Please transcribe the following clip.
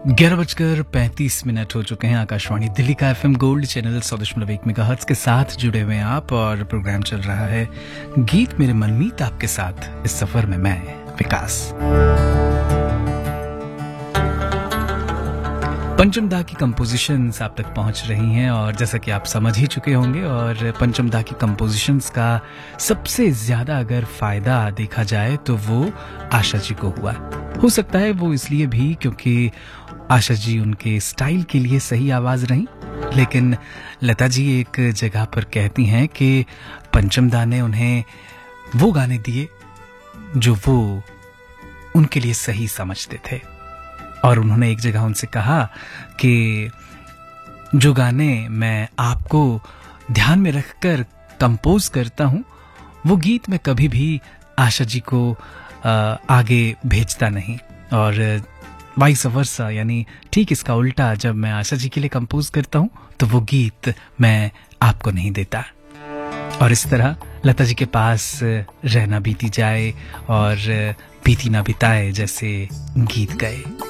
11:35 हो चुके हैं। आकाशवाणी दिल्ली का FM गोल्ड चैनल 100.1 मेगाहर्ट्ज के साथ जुड़े हुए हैं आप, और प्रोग्राम चल रहा है गीत मेरे मनमीत आपके साथ। इस सफर में मैं विकास। पंचम दा की कंपोजिशंस आप तक पहुंच रही हैं, और जैसा कि आप समझ ही चुके होंगे, और पंचम दा की कंपोजिशंस का सबसे ज्यादा अगर फायदा देखा जाए तो वो आशा जी को हुआ। हो सकता है वो इसलिए भी क्योंकि आशा जी उनके स्टाइल के लिए सही आवाज रही, लेकिन लता जी एक जगह पर कहती हैं कि पंचम दा ने उन्हें वो गाने दिए जो वो उनके लिए सही समझते थे। और उन्होंने एक जगह उनसे कहा कि जो गाने मैं आपको ध्यान में रखकर कंपोज करता हूं, वो गीत मैं कभी भी आशा जी को आगे भेजता नहीं, और वाइस वर्सा, यानी ठीक इसका उल्टा, जब मैं आशा जी के लिए कंपोज करता हूं तो वो गीत मैं आपको नहीं देता। और इस तरह लता जी के पास रहना बीती जाए और बीती ना बिताए जैसे गीत गए।